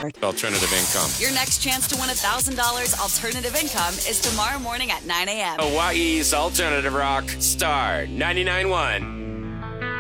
Alternative income. Your next chance to win $1,000 alternative income is tomorrow morning at 9 a.m. Hawaii's Alternative Rock, Star 99.1.